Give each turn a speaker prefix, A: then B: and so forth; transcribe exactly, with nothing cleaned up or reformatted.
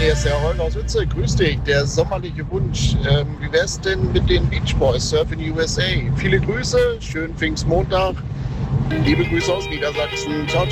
A: Hier ist der Holger aus Uetze. Grüß dich. Der sommerliche Wunsch. Ähm, wie wär's denn mit den Beach Boys, Surf in U S A? Viele Grüße, schönen Pfingstmontag. Liebe Grüße aus Niedersachsen. Ciao, ciao.